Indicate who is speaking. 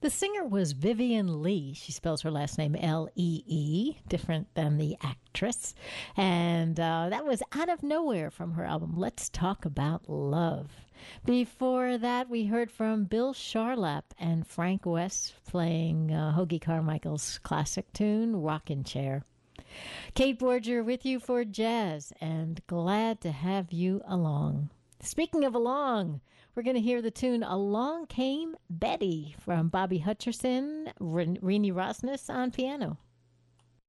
Speaker 1: The singer was Vivian Lee. She spells her last name Lee, different than the actress. And that was Out of Nowhere from her album Let's Talk About Love. Before that, we heard from Bill Charlap and Frank West playing Hoagie Carmichael's classic tune, Rockin' Chair. Kate Borger with you for Jazz, and glad to have you along. Speaking of along, we're going to hear the tune Along Came Betty from Bobby Hutcherson, Renee Rosnes on piano.